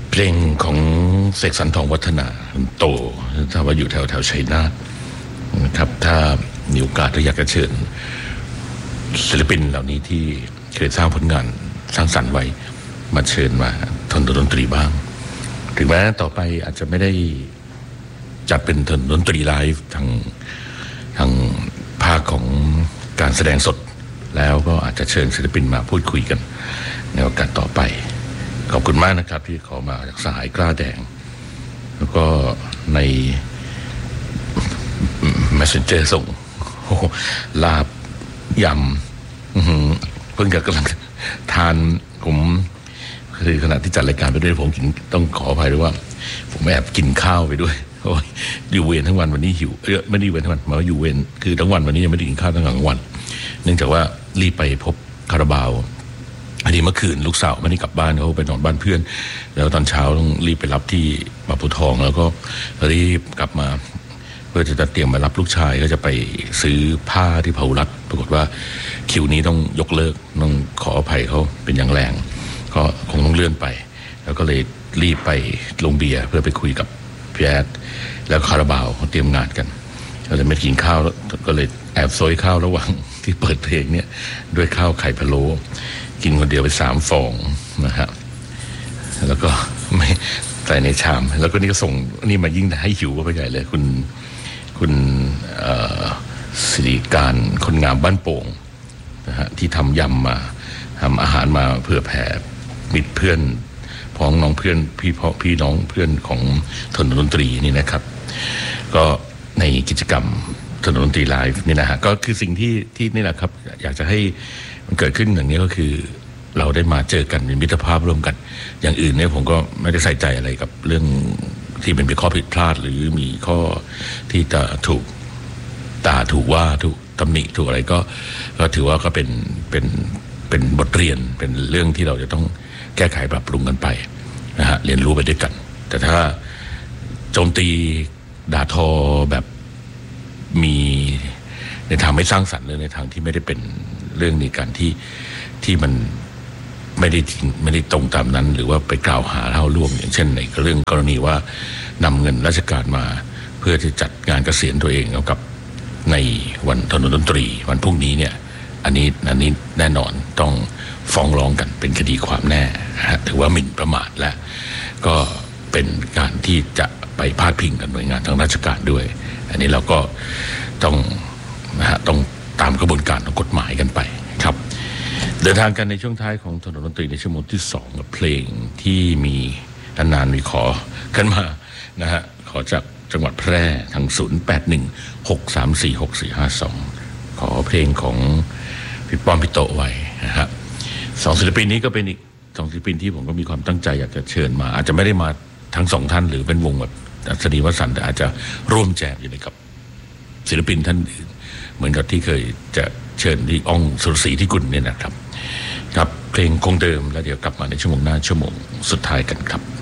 เพลงของเสกสรรทองวัฒนาโตถ้าว่าอยู่แถวชัยนาทนะครับถ้ามีโอกาสก็อยากจะเชิญศิลปินเหล่านี้ที่เคยสร้างผลงานสร้างสรรค์ไว้มาเชิญมาทำดนตรีบ้างถึงแม้ต่อไปอาจจะไม่ได้จัดเป็นดนตรีไลฟ์ทางภาคของการแสดงสดแล้วก็อาจจะเชิญศิลปินมาพูดคุยกันในโอกาสต่อไปขอบคุณมากนะครับที่ขอมาจากสหายกล้าแดงแล้วก็ใน Messenger ส่งลาบยำเพิ่งกำลังทานผมคือขณะที่จัดรายการไปด้วยผมต้องขออภัยด้วยว่าผมแอบกินข้าวไปด้วยอยู่เวรทั้งวันวันนี้หิวไม่ได้อยู่เวรทั้งวันหมายว่าอยู่เวรคือทั้งวันวันนี้ยังไม่ได้กินข้าวทั้งกลางวันเนื่องจากว่ารีบไปพบคาราบาวอันนี้เมื่อคืนลูกสาวไม่ได้กลับบ้านเขาไปนอนบ้านเพื่อนแล้วตอนเช้าต้องรีบไปรับที่บางปูทองแล้วก็รีบกลับมาเพื่อจะเตรียมมารับลูกชายก็จะไปซื้อผ้าที่พาหุรัตน์ปรากฏว่าคิวนี้ต้องยกเลิกต้องขออภัยเขาเป็นอย่างแรงก็คงต้องเลื่อนไปแล้วก็เลยรีบไปลงเบียร์เพื่อไปคุยกับพี่แอดแล้วคาราบาวเขาเตรียมงานกันก็เลยไม่กินข้าวก็เลยแอบซอยข้าวระหว่างที่เปิดเพลงเนี่ยด้วยข้าวไข่พะโล้กินคนเดียวไป3 ฟองนะฮะแล้วก็ไม่ใส่ในชามแล้วก็นี่ก็ส่งนี่มายิ่งให้หิวก็ไปใหญ่เลยคุณสิริการคนงามบ้านโป่งนะฮะที่ทำยำมาทำอาหารมาเพื่อแผ่มิตรเพื่อนพ้องน้องเพื่อนพี่น้องเพื่อนของถนนดนตรีนี่นะครับก็ในกิจกรรมถนนดนตรีไลฟ์นี่นะฮะก็คือสิ่งที่นี่แหละครับอยากจะให้มันเกิดขึ้นอย่างนี้ก็คือเราได้มาเจอกันมีมิตรภาพร่วมกันอย่างอื่นเนี่ยผมก็ไม่ได้ใส่ใจอะไรกับเรื่องที่เป็นข้อผิดพลาดหรือมีข้อที่จะถูกถูกว่าถูกตำหนิถูกอะไรก็ถือว่าก็เป็นบทเรียนเป็นเรื่องที่เราจะต้องแก้ไขปรับปรุงกันไปนะฮะเรียนรู้ไปด้วยกันแต่ถ้าโจมตีด่าทอแบบมีในทางไม่สร้างสรรค์หรือในทางที่ไม่ได้เป็นเรื่องในการที่มันไม่ได้ตรงตามนั้นหรือว่าไปกล่าวหาเล่าล่วงอย่างเช่นในเรื่องกรณีว่านำเงินราชการมาเพื่อที่จัดงานเกษียณตัวเองเอากับในวันถนนดนตรีวันพรุ่งนี้เนี่ยอันนี้แน่นอนต้องฟ้องร้องกันเป็นคดีความแน่ถือว่าหมิ่นประมาทและก็เป็นการที่จะไปพาดพิงกันหน่วยงานทางราชการด้วยอันนี้เราก็ต้องตามกระบวนการของกฎหมายกันไปครับเดินทางกันในช่วงท้ายของถนนดนตรีในชั่วโมงที่2กับเพลงที่มีนานๆมีขอขึ้นมานะฮะขอจากจังหวัดแพร่ทาง0816346452ขอเพลงของพี่ป้อมพี่โตไว้นะครับ2ศิลปินนี้ก็เป็นอีก2ศิลปินที่ผมก็มีความตั้งใจอยากจะเชิญมาอาจจะไม่ได้มาทั้ง2ท่านหรือเป็นวงแบบอัศนีวสันต์แต่อาจจะร่วมแจมอยู่ในกับศิลปินท่านอื่นเหมือนกับที่เคยจะเชิญที่อ้องสุรศรีที่กุลเนี่ยนะครับครับเพลงคงเดิมแล้วเดี๋ยวกลับมาในชั่วโมงหน้าชั่วโมงสุดท้ายกันครับ